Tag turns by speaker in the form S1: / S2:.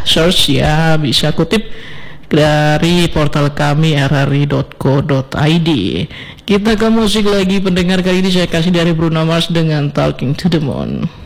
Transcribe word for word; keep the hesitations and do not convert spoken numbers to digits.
S1: search ya, bisa kutip dari portal kami r r i dot co dot i d. Kita ke musik lagi pendengar, kali ini saya kasih dari Bruno Mars dengan Talking to the Moon.